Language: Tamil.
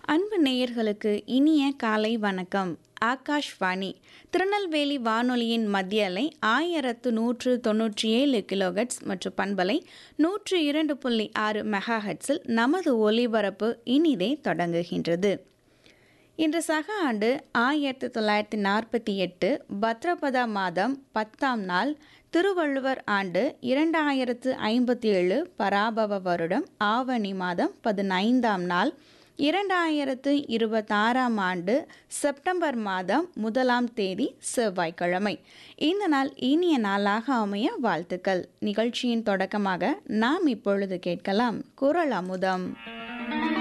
அன்பு நேயர்களுக்கு இனிய காலை வணக்கம். ஆகாஷ்வாணி திருநெல்வேலி வானொலியின் மத்திய அலை 1197 கிலோஹெட்ஸ் மற்றும் பண்பலை 102.6 மெகாஹெட்ஸில் நமது ஒலிபரப்பு இனிதே தொடங்குகின்றது. இன்று சக ஆண்டு 1948 பத்ரபதா மாதம் 10ஆம் நாள், திருவள்ளுவர் ஆண்டு 2057 பராபவ வருடம் ஆவணி மாதம் 15ஆம் நாள், 2026ஆம் ஆண்டு செப்டம்பர் மாதம் 1ஆம் தேதி செவ்வாய்க்கிழமை. இந்த நாள் இனிய நாளாக அமைய வாழ்த்துக்கள். நிகழ்ச்சியின் தொடக்கமாக நாம் இப்பொழுது கேட்கலாம் குறள் அமுதம்.